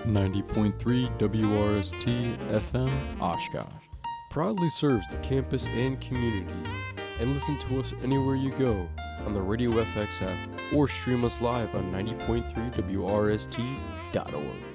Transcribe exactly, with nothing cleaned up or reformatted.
ninety point three W R S T F M Oshkosh proudly serves the campus and community. And listen to us anywhere you go on the Radio F X app or stream us live on ninety point three W R S T dot org.